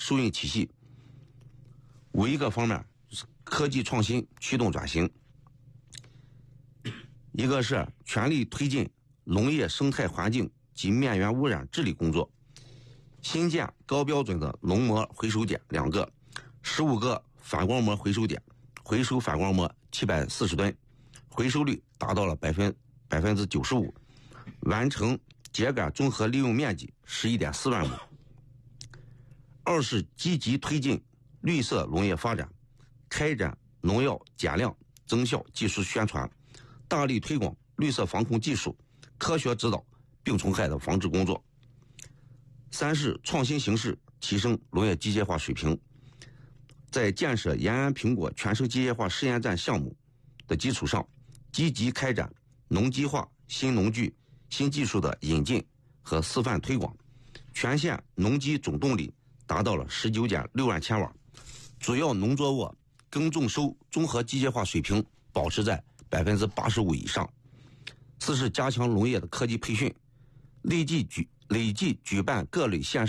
收运体系。5个方面是科技创新驱动转型，一个是全力推进农业生态环境及面源污染治理工作，新建高标准的农膜回收点2个，15个反光膜回收点，回收反光膜740吨，回收率达到了95%，完成秸秆综合利用面积11.4万亩。二是积极推进绿色农业发展，开展农药减量增效技术宣传，大力推广绿色防控技术，科学指导病虫害的防治工作。3是创新形势，提升农业机械化水平，在建设延安苹果全省机械化试验站项目的基础上，积极开展农机化、新农具、新技术的引进和示范推广，全县农机总动力达到了19.6万千瓦，主要农作物耕种收综合机械化水平保持在85%以上。4是加强农业的科技培训，累计举办各类县